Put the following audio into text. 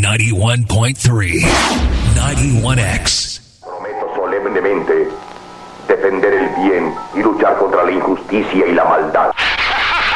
91.3 91X. Prometo solemnemente defender el bien y luchar contra la injusticia y la maldad.